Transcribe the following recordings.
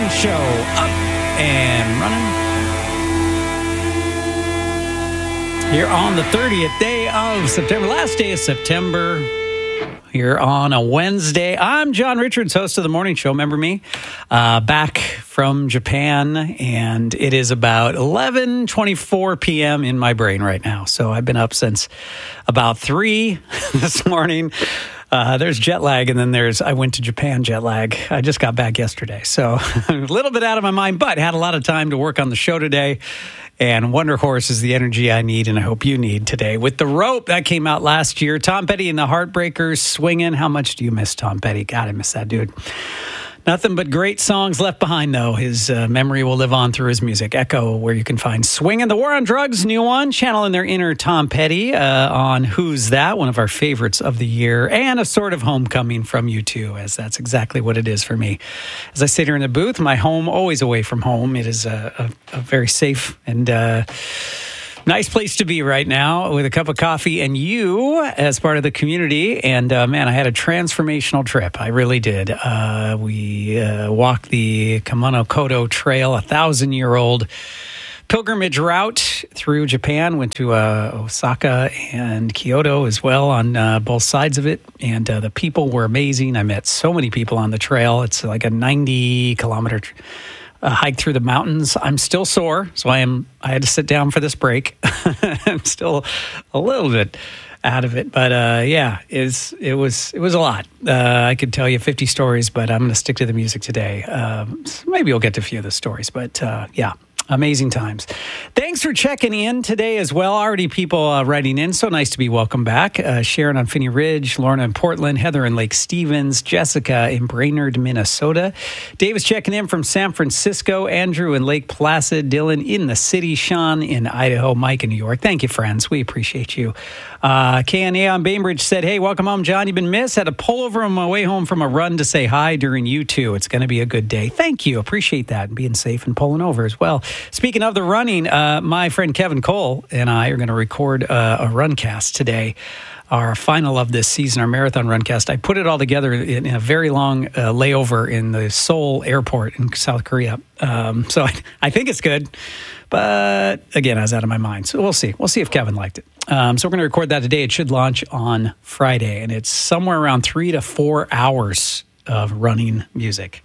Show, up and running. Here on the 30th day of September, last day of September, here on a Wednesday. I'm John Richards, host of the morning show. Remember me? Back from Japan, and it is about 11:24 p.m. in my brain right now. So I've been up since about 3 this morning. There's jet lag, and then I went to Japan jet lag. I just got back yesterday, so a little bit out of my mind, but had a lot of time to work on the show today. And Wonder Horse is the energy I need, and I hope you need today. With The Rope, that came out last year. Tom Petty and the Heartbreakers, Swinging. How much do you miss Tom Petty? God, I miss that dude. Nothing but great songs left behind, though. His memory will live on through his music. Echo, where you can find Swingin'. The War on Drugs, new one, channeling their inner Tom Petty on Who's That, one of our favorites of the year, and a sort of homecoming from U2, as that's exactly what it is for me. As I sit here in the booth, my home, always away from home. It is a very safe and nice place to be right now with a cup of coffee and you as part of the community. And man, I had a transformational trip. I really did. We walked the Kumano-Kodo Trail, 1,000-year-old pilgrimage route through Japan. Went to Osaka and Kyoto as well on both sides of it. And the people were amazing. I met so many people on the trail. It's like a 90-kilometer hike through the mountains. I'm still sore, so I had to sit down for this break. I'm still a little bit out of it, but yeah, it was a lot. I could tell you 50 stories, but I'm going to stick to the music today. Maybe we'll get to a few of the stories, but yeah. Amazing times. Thanks for checking in today as well. Already people writing in. So nice to be welcome back. Sharon on Phinney Ridge, Lorna in Portland, Heather in Lake Stevens, Jessica in Brainerd, Minnesota. Dave is checking in from San Francisco, Andrew in Lake Placid, Dylan in the city, Sean in Idaho, Mike in New York. Thank you, friends. We appreciate you. KNA on Bainbridge said, hey, welcome home, John. You've been missed. Had to pull over on my way home from a run to say hi during U2. It's going to be a good day. Thank you. Appreciate that. And being safe and pulling over as well. Speaking of the running, my friend Kevin Cole and I are going to record a runcast today, our final of this season, our marathon runcast. I put it all together in a very long layover in the Seoul airport in South Korea. So I think it's good. But again, I was out of my mind. So we'll see. We'll see if Kevin liked it. So we're going to record that today. It should launch on Friday, and it's somewhere around 3 to 4 hours of running music.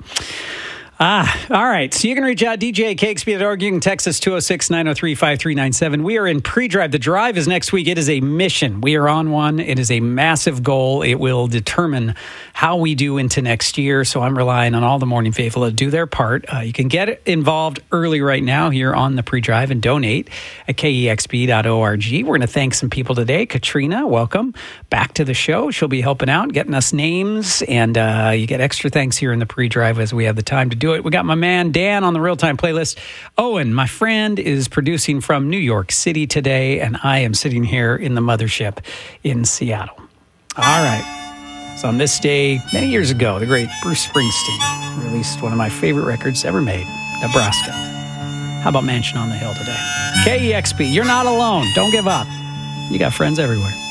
All right. So you can reach out, dj@kxp.org. You can text us 206-903-5397. We are in pre-drive. The drive is next week. It is a mission. We are on one. It is a massive goal. It will determine how we do into next year. So I'm relying on all the morning faithful to do their part. You can get involved early right now here on the pre-drive and donate at kexp.org. We're going to thank some people today. Katrina, welcome back to the show. She'll be helping out, getting us names, and you get extra thanks here in the pre-drive as we have the time to do it. We got my man Dan on the real-time playlist. Owen, my friend, is producing from New York City today, and I am sitting here in the mothership in Seattle. All right. So on this day, many years ago, the great Bruce Springsteen released one of my favorite records ever made, Nebraska. How about Mansion on the Hill today? KEXP, you're not alone. Don't give up. You got friends everywhere.